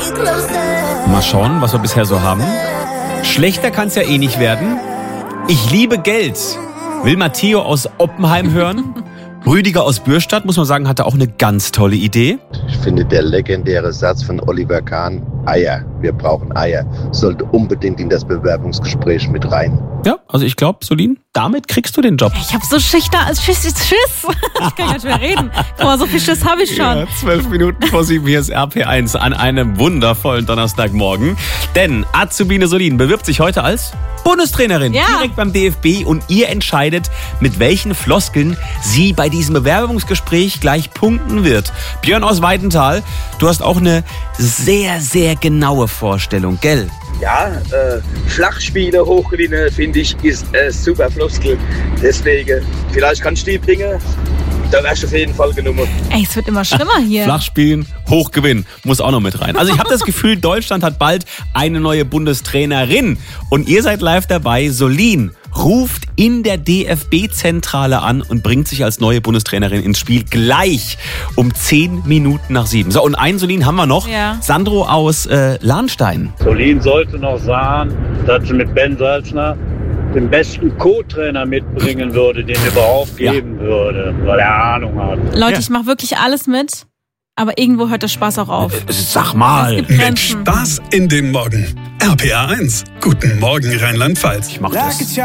Mal schauen, was wir bisher so haben. Schlechter kann es ja eh nicht werden. Ich liebe Geld. Will Matteo aus Oppenheim hören? Rüdiger aus Bürstadt, muss man sagen, hatte auch eine ganz tolle Idee. Ich finde, der legendäre Satz von Oliver Kahn, Eier, wir brauchen Eier, sollte unbedingt in das Bewerbungsgespräch mit rein. Ja, also ich glaube, Solin, damit kriegst du den Job. Ich habe so Schiss. Ich kann nicht mehr reden. Guck mal, so viel Schiss habe ich schon. Ja, 12 Minuten vor 7, hier ist RP1 an einem wundervollen Donnerstagmorgen. Denn Azubine Solin bewirbt sich heute als Bundestrainerin direkt beim DFB und ihr entscheidet, mit welchen Floskeln sie bei diesem Bewerbungsgespräch gleich punkten wird. Björn aus Weidenthal, du hast auch eine sehr, sehr genaue Vorstellung, gell? Ja, Flachspiele hochgewinnen, finde ich, ist super Floskel. Deswegen, vielleicht kannst du die bringen. Da wärst du auf jeden Fall genommen. Ey, es wird immer schlimmer hier. Flachspielen, hochgewinnen, muss auch noch mit rein. Also ich habe das Gefühl, Deutschland hat bald eine neue Bundestrainerin. Und ihr seid live dabei. Solin ruft in der DFB-Zentrale an und bringt sich als neue Bundestrainerin ins Spiel gleich um 10 Minuten nach 7. So, und einen Solin haben wir noch. Ja. Sandro aus Lahnstein. Solin sollte noch sagen, dass sie mit Ben Salzner den besten Co-Trainer mitbringen würde, den er überhaupt geben würde, weil er Ahnung hat. Leute, ich mache wirklich alles mit, aber irgendwo hört der Spaß auch auf. Sag mal. Mit Spaß in den Morgen. RPA 1. Guten Morgen Rheinland-Pfalz. Ich mach das.